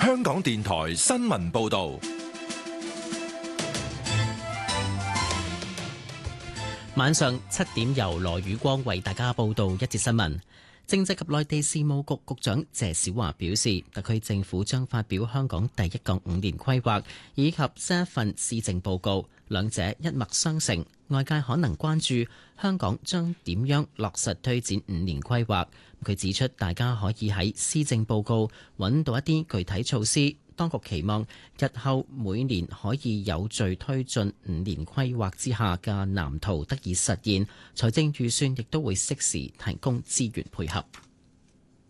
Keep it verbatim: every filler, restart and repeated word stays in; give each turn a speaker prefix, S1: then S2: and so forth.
S1: 香港電台新聞報道。
S2: 晚上七點由羅宇光為大家報道一節新聞。政制及內地事務局局長謝小華表示，特區政府將發表香港第一個五年規劃以及新一份施政報告，兩者一脈相承。外界可能關注香港將點樣落實推展五年規劃。佢指出，大家可以喺施政報告揾到一啲具體措施。當局期望日後每年可以有序推進五年規劃之下嘅藍圖得以實現，財政預算亦都會適時提供資源配合。